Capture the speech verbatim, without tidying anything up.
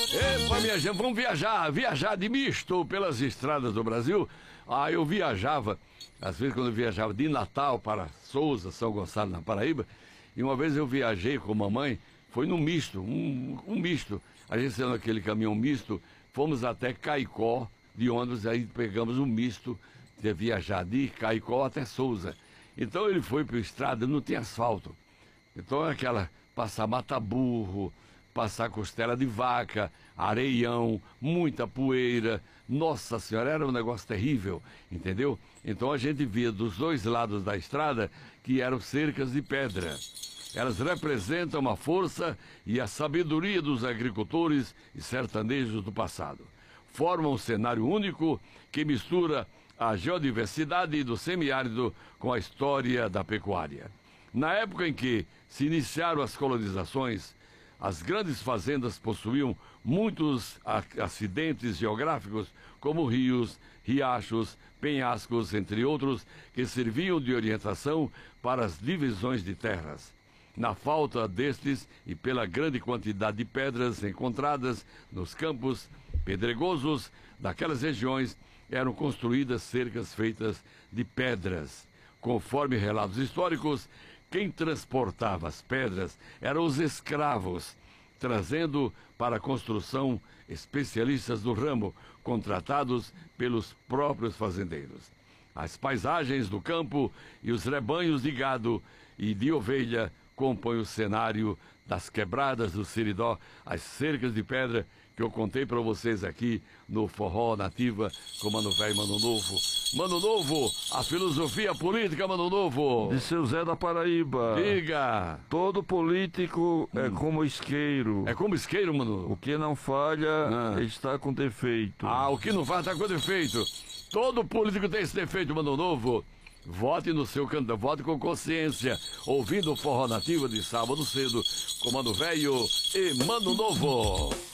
Epa, minha gente, vamos viajar, viajar de misto pelas estradas do Brasil. Ah, eu viajava, às vezes quando eu viajava de Natal para Souza, São Gonçalo, na Paraíba, e uma vez eu viajei com a mamãe, foi num misto, um, um misto. A gente saiu naquele caminhão misto, fomos até Caicó, de ônibus, aí pegamos um misto de viajar de Caicó até Souza. Então ele foi para a estrada, não tem asfalto. Então é aquela, passar mata-burro, passar costela de vaca, areião, muita poeira. Nossa Senhora, era um negócio terrível, entendeu? Então a gente via dos dois lados da estrada que eram cercas de pedra. Elas representam a força e a sabedoria dos agricultores e sertanejos do passado. Formam um cenário único que mistura a geodiversidade do semiárido com a história da pecuária. Na época em que se iniciaram as colonizações, as grandes fazendas possuíam muitos acidentes geográficos, como rios, riachos, penhascos, entre outros, que serviam de orientação para as divisões de terras. Na falta destes e pela grande quantidade de pedras encontradas nos campos pedregosos daquelas regiões, eram construídas cercas feitas de pedras. Conforme relatos históricos, quem transportava as pedras eram os escravos, trazendo para a construção especialistas do ramo, contratados pelos próprios fazendeiros. As paisagens do campo e os rebanhos de gado e de ovelha compõem o cenário das quebradas do Seridó, as cercas de pedra que eu contei para vocês aqui no Forró Nativa com Mano Velho e Mano Novo. Mano Novo, a filosofia política, Mano Novo. De seu Zé da Paraíba. Diga. Todo político hum. é como isqueiro. É como isqueiro, Mano. O que não falha ah. está com defeito. Ah, o que não falha está com defeito. Todo político tem esse defeito, Mano Novo. Vote no seu candidato, vote com consciência, ouvindo o Forró Nativa de sábado cedo, com Mano Velho e Mano Novo.